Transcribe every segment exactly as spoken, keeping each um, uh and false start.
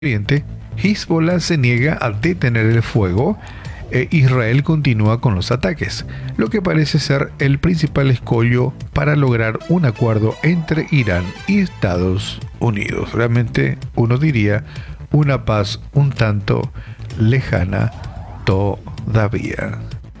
Oriente, Hezbollah se niega a detener el fuego e Israel continúa con los ataques, lo que parece ser el principal escollo para lograr un acuerdo entre Irán y Estados Unidos. Realmente uno diría una paz un tanto lejana todavía.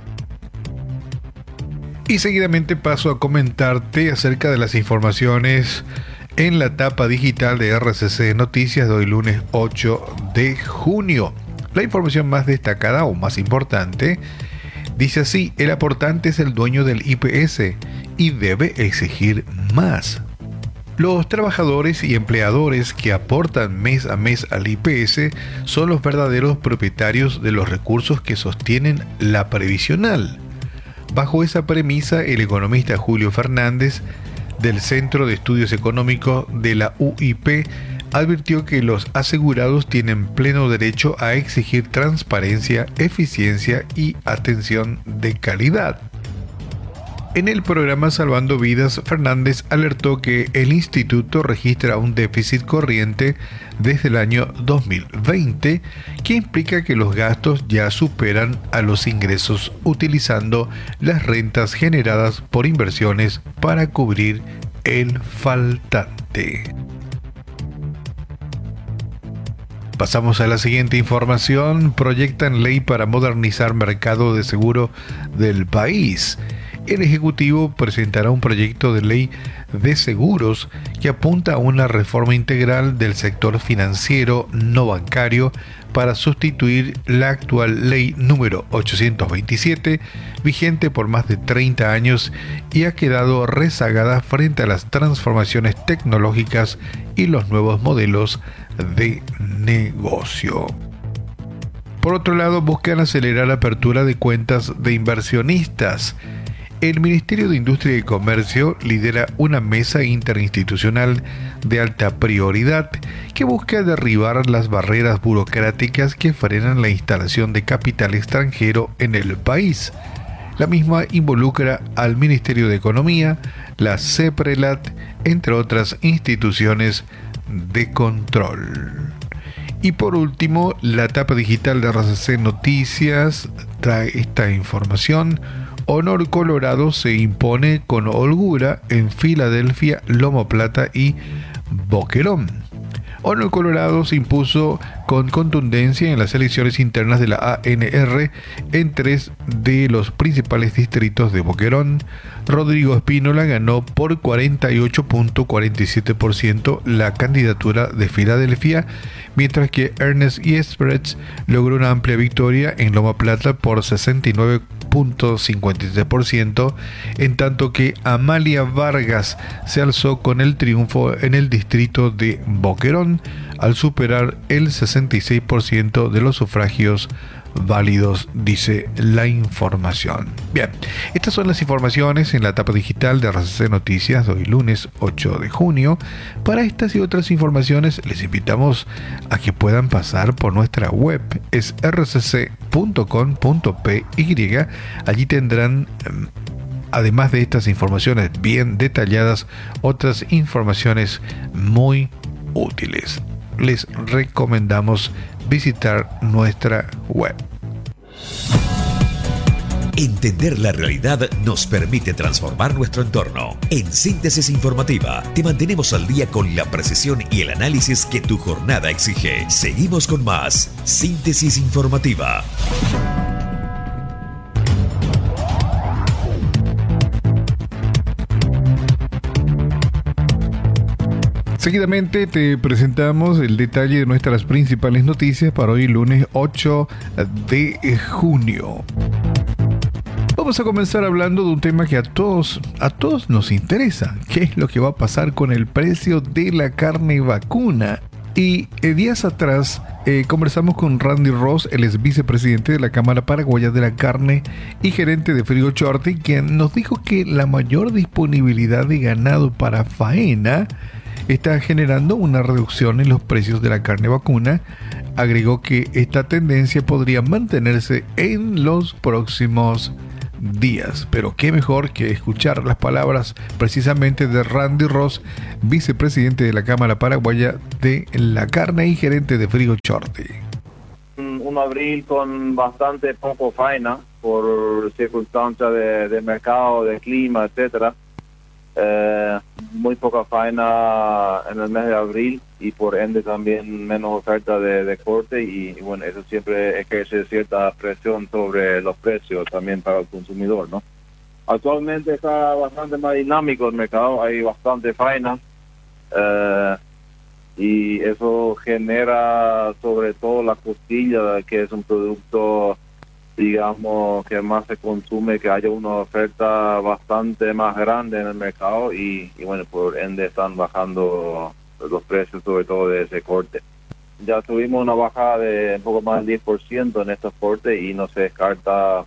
Y seguidamente paso a comentarte acerca de las informaciones en la tapa digital de R C C Noticias de hoy lunes ocho de junio. La información más destacada o más importante dice así: el aportante es el dueño del I P S y debe exigir más. Los trabajadores y empleadores que aportan mes a mes al I P S son los verdaderos propietarios de los recursos que sostienen la previsional. Bajo esa premisa, el economista Julio Fernández, del Centro de Estudios Económicos de la U I P, advirtió que los asegurados tienen pleno derecho a exigir transparencia, eficiencia y atención de calidad. En el programa Salvando Vidas, Fernández alertó que el instituto registra un déficit corriente desde el año dos mil veinte, que implica que los gastos ya superan a los ingresos, utilizando las rentas generadas por inversiones para cubrir el faltante. Pasamos a la siguiente información. Proyectan ley para modernizar mercado de seguro del país. El Ejecutivo presentará un proyecto de ley de seguros que apunta a una reforma integral del sector financiero no bancario para sustituir la actual ley número ochocientos veintisiete, vigente por más de treinta años y ha quedado rezagada frente a las transformaciones tecnológicas y los nuevos modelos de negocio. Por otro lado, buscan acelerar la apertura de cuentas de inversionistas. El Ministerio de Industria y Comercio lidera una mesa interinstitucional de alta prioridad que busca derribar las barreras burocráticas que frenan la instalación de capital extranjero en el país. La misma involucra al Ministerio de Economía, la CEPRELAT, entre otras instituciones de control. Y por último, la tapa digital de R C C Noticias trae esta información. Honor Colorado se impone con holgura en Filadelfia, Loma Plata y Boquerón. Honor Colorado se impuso con contundencia en las elecciones internas de la A N R en tres de los principales distritos de Boquerón. Rodrigo Espínola ganó por cuarenta y ocho punto cuarenta y siete por ciento la candidatura de Filadelfia, mientras que Ernest Yesprets logró una amplia victoria en Loma Plata por sesenta y nueve punto cincuenta y tres por ciento, en tanto que Amalia Vargas se alzó con el triunfo en el distrito de Boquerón al superar el sesenta y seis por ciento de los sufragios válidos, dice la información. Bien, estas son las informaciones en la tapa digital de R C C Noticias de hoy lunes ocho de junio. Para estas y otras informaciones les invitamos a que puedan pasar por nuestra web, es r c c punto com punto p y. Allí tendrán, además de estas informaciones bien detalladas, otras informaciones muy útiles. Les recomendamos visitar nuestra web. Entender la realidad nos permite transformar nuestro entorno. En Síntesis Informativa te mantenemos al día con la precisión y el análisis que tu jornada exige. Seguimos con más Síntesis Informativa. Seguidamente te presentamos el detalle de nuestras principales noticias para hoy lunes ocho de junio. Vamos a comenzar hablando de un tema que a todos, a todos nos interesa. ¿Qué es lo que va a pasar con el precio de la carne vacuna? Y eh, días atrás eh, conversamos con Randy Ross, el ex vicepresidente de la Cámara Paraguaya de la Carne y gerente de Frigochorte, quien nos dijo que la mayor disponibilidad de ganado para faena está generando una reducción en los precios de la carne vacuna. Agregó que esta tendencia podría mantenerse en los próximos días. Pero qué mejor que escuchar las palabras precisamente de Randy Ross, vicepresidente de la Cámara Paraguaya de la Carne y gerente de Frigochorti. Un abril con bastante poco faena por circunstancias de, de mercado, de clima, etcétera. Eh, muy poca faena en el mes de abril y por ende también menos oferta de, de corte y, y bueno, eso siempre ejerce cierta presión sobre los precios también para el consumidor, ¿no? Actualmente está bastante más dinámico el mercado, hay bastante faena eh, y eso genera sobre todo la costilla, que es un producto, digamos, que más se consume, que haya una oferta bastante más grande en el mercado y, y bueno, por ende están bajando los precios, sobre todo de ese corte. Ya tuvimos una bajada de un poco más del diez por ciento en estos cortes y no se descarta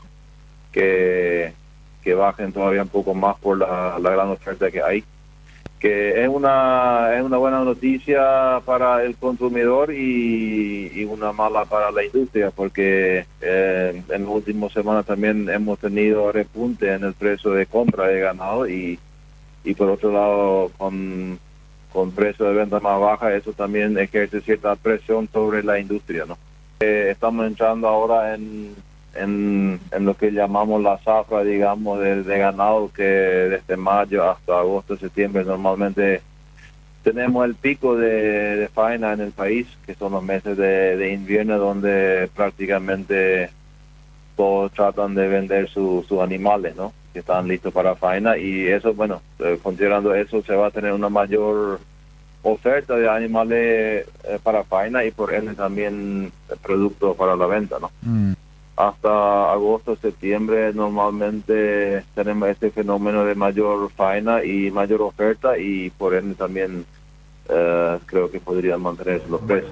que, que bajen todavía un poco más por la, la gran oferta que hay. Que es una es una buena noticia para el consumidor y, y una mala para la industria, porque eh, en las últimas semanas también hemos tenido repunte en el precio de compra de ganado y, y por otro lado con, con precio de venta más baja, eso también ejerce cierta presión sobre la industria, ¿no? Eh, estamos entrando ahora en En, en lo que llamamos la zafra, digamos, de, de ganado, que desde mayo hasta agosto, septiembre normalmente tenemos el pico de, de faena en el país, que son los meses de, de invierno donde prácticamente todos tratan de vender sus su animales, ¿no? Que están listos para faena y eso, bueno, eh, considerando eso se va a tener una mayor oferta de animales eh, para faena y por ende también productos para la venta, ¿no? Mm. Hasta agosto, septiembre normalmente tenemos este fenómeno de mayor faena y mayor oferta y por ende también eh, creo que podrían mantenerse los precios.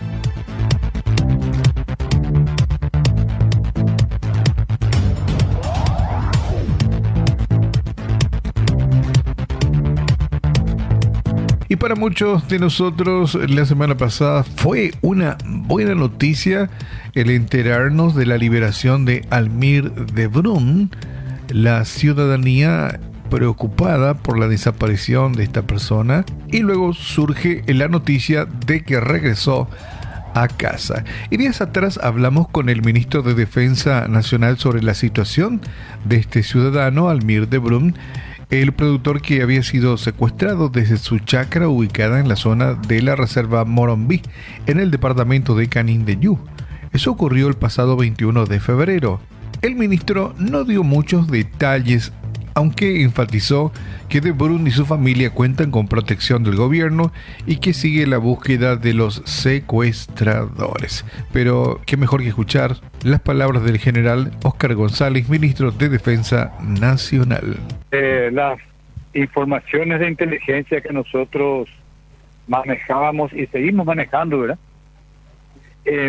Y para muchos de nosotros la semana pasada fue una buena noticia el enterarnos de la liberación de Almir de Brun, la ciudadanía preocupada por la desaparición de esta persona, y luego surge la noticia de que regresó a casa. Y días atrás hablamos con el ministro de Defensa Nacional sobre la situación de este ciudadano, Almir de Brun, el productor que había sido secuestrado desde su chacra ubicada en la zona de la reserva Morombí, en el departamento de Canindeyú. Eso ocurrió el pasado veintiuno de febrero. El ministro no dio muchos detalles, aunque enfatizó que de Brun y su familia cuentan con protección del gobierno y que sigue la búsqueda de los secuestradores. Pero qué mejor que escuchar las palabras del general Óscar González, ministro de Defensa Nacional. Eh, las informaciones de inteligencia que nosotros manejábamos y seguimos manejando, ¿verdad? Eh,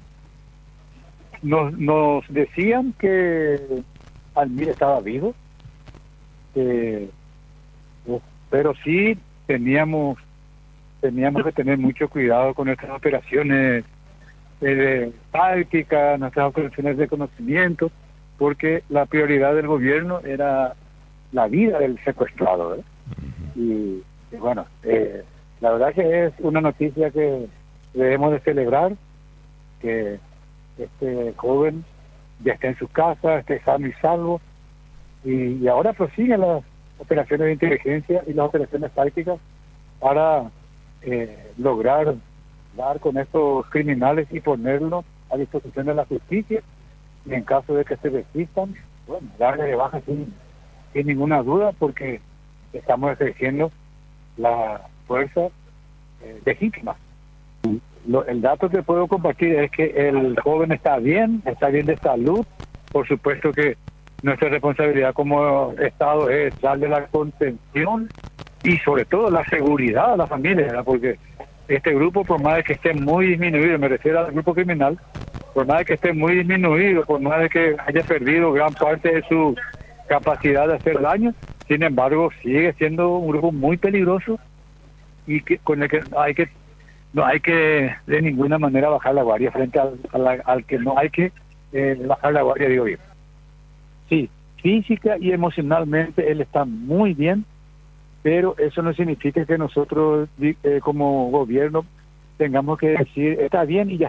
nos, nos decían que Almir estaba vivo, eh, pero sí teníamos teníamos que tener mucho cuidado con nuestras operaciones eh, tácticas, nuestras operaciones de conocimiento, porque la prioridad del gobierno era la vida del secuestrado, ¿eh? y, y bueno, eh, la verdad que es una noticia que debemos de celebrar, que este joven ya está en su casa, esté sano y salvo, y, y ahora prosiguen las operaciones de inteligencia y las operaciones tácticas para eh, lograr dar con estos criminales y ponerlos a disposición de la justicia, y en caso de que se resistan, bueno, darle de baja sin, sin ninguna duda, porque estamos ejerciendo la fuerza eh, legítima. Lo, el dato que puedo compartir es que el joven está bien, está bien de salud. Por supuesto que nuestra responsabilidad como Estado es darle la contención y sobre todo la seguridad a la familia, ¿verdad? Porque este grupo, por más de que esté muy disminuido, me refiero al grupo criminal, por más de que esté muy disminuido, por más de que haya perdido gran parte de su capacidad de hacer daño, sin embargo sigue siendo un grupo muy peligroso y que con el que hay que no hay que de ninguna manera bajar la guardia frente al, a la, al que no hay que eh, bajar la guardia, digo bien. Sí, física y emocionalmente él está muy bien, pero eso no significa que nosotros eh, como gobierno tengamos que decir está bien y ya